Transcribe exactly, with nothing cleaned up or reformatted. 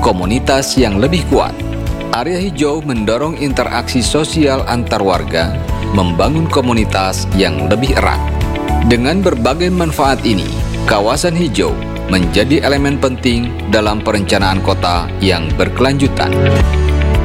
komunitas yang lebih kuat. Area hijau mendorong interaksi sosial antar warga, membangun komunitas yang lebih erat. Dengan berbagai manfaat ini, kawasan hijau menjadi elemen penting dalam perencanaan kota yang berkelanjutan.